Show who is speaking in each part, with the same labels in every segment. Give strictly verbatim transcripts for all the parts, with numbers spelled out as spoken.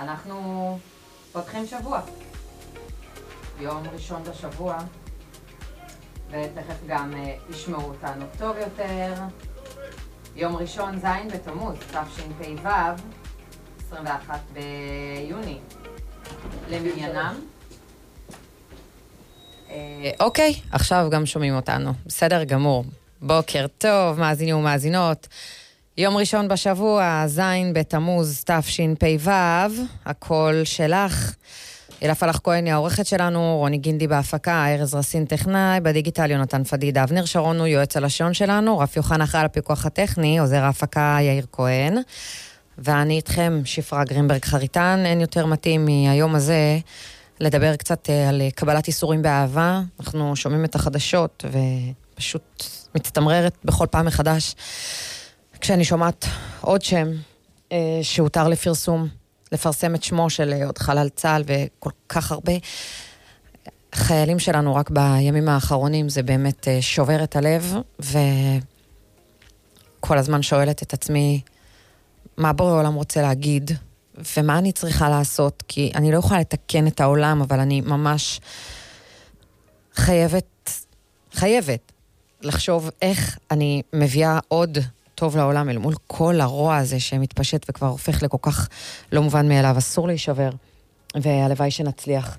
Speaker 1: אנחנו פותחים שבוע. יום ראשון בשבוע, ותכף גם ישמעו אותנו טוב יותר. יום ראשון זין בתמוז, תשפ"ו, עשרים ואחד ביוני. למניינם. אוקיי, עכשיו גם שומעים אותנו. בסדר גמור. בוקר טוב, מאזינים ומאזינות. יום ראשון בשבוע, זין בתמוז, תשפ"ו, הכל שלך. אלה פלח כהן היא העורכת שלנו, רוני גינדי בהפקה, ארז רסין טכנאי, בדיגיטל יונתן פדיד, אבנר שרון הוא יועץ הלשון שלנו, רף יוחנן אחראי על הפיקוח הטכני, עוזר ההפקה יאיר כהן, ואני איתכם, שפרה גרינברג חריטן. אין יותר מתאים מהיום הזה לדבר קצת על קבלת איסורים באהבה. אנחנו שומעים את החדשות ופשוט מצטמררת בכל פעם מחדש כשאני שומעת עוד שם אה, שהותר לפרסום, לפרסם את שמו של עוד חלל צה"ל וכל כך הרבה חיילים שלנו רק בימים האחרונים. זה באמת אה, שובר את הלב, וכל הזמן שואלת את עצמי מה בורא העולם רוצה להגיד ומה אני צריכה לעשות, כי אני לא יכולה לתקן את העולם, אבל אני ממש חייבת חייבת לחשוב איך אני מביאה עוד טוב לעולם אל מול כל הרוע הזה שמתפשט וכבר הופך לכל כך לא מובן מאליו. אסור להישבר, והלוואי שנצליח.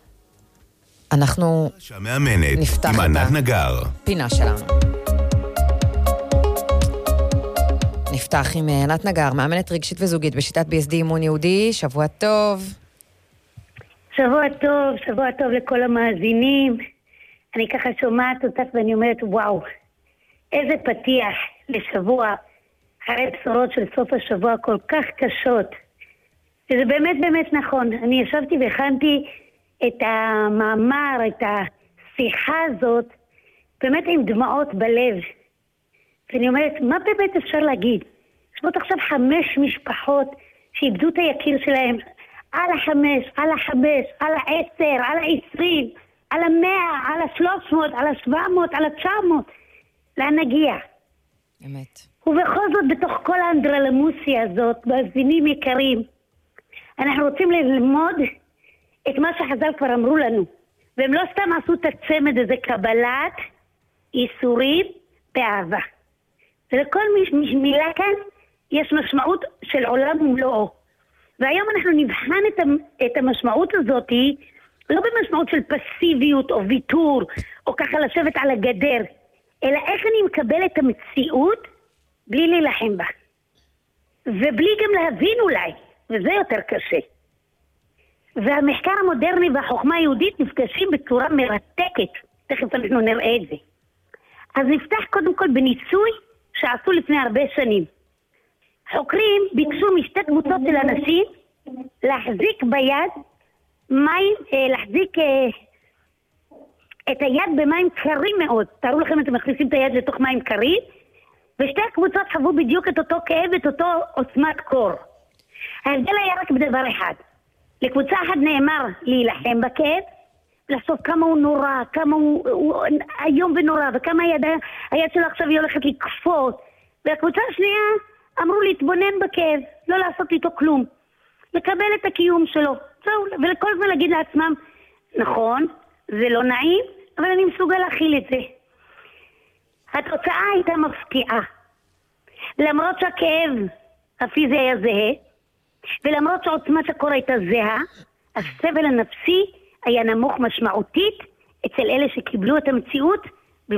Speaker 1: אנחנו נפתח את הפינה שלנו. נפתח עם ענת נגר, מאמנת רגשית וזוגית בשיטת בי אס די אימון יהודי. שבוע טוב.
Speaker 2: שבוע טוב, שבוע טוב לכל המאזינים. אני ככה שומעת אותך ואני אומרת וואו, איזה פתיח לשבוע, אחרי בשורות של סוף השבוע כל כך קשות. וזה באמת באמת נכון. אני ישבתי והכנתי את המאמר, את השיחה הזאת, באמת עם דמעות בלב. ואני אומרת, מה באמת אפשר להגיד? ישבות עכשיו חמש משפחות שאיבדו את היקיר שלהם, על החמש, על החמש, על העשר, על העשרים, על המאה, על השלוש מאות, על השבע מאות, על התשע מאות. לאן נגיע?
Speaker 1: אמת.
Speaker 2: ובכל זאת, בתוך כל האנדרלמוסיה הזאת, מאזינים יקרים, אנחנו רוצים ללמוד את מה שחז"ל כבר אמרו לנו. והם לא סתם עשו את הצמד הזה, קבלת איסורים באהבה. ולכל מילה כאן יש משמעות של עולם ומלואו. והיום אנחנו נבחן את המשמעות הזאת, לא במשמעות של פסיביות או ויתור, או ככה לשבת על הגדר, אלא איך אני מקבל את המציאות בלי להילחם בה. ובלי גם להבין אולי, וזה יותר קשה. והמחקר המודרני והחוכמה היהודית נפגשים בצורה מרתקת. תכף אנחנו נראה את זה. אז נפתח קודם כל בניסוי שעשו לפני הרבה שנים. חוקרים ביקשו משתי קבוצות של אנשים להחזיק ביד מים, להחזיק את היד במים קרים מאוד. תארו לכם אתם מכניסים את היד לתוך מים קרים, ושתי הקבוצות חוו בדיוק את אותו כאב, את אותו עוצמת קור. ההבדל היה רק בדבר אחד. לקבוצה אחת נאמר להילחם בכאב, לחשוב כמה הוא נורא, כמה הוא, הוא היום ונורא, וכמה היד, היד שלו עכשיו היא הולכת לקפוץ. והקבוצה השנייה אמרו להתבונן בכאב, לא לעשות איתו כלום. לקבל את הקיום שלו. זהו, ולכל זמן להגיד לעצמם, נכון, זה לא נעים, אבל אני מסוגל להכיל את זה. התוצאה הייתה מפתיעה. למרות שהכאב הפיזי היה זהה, ולמרות שעוצמת הקור הייתה זהה, הסבל הנפסי היה נמוך משמעותית אצל אלה שקיבלו את המציאות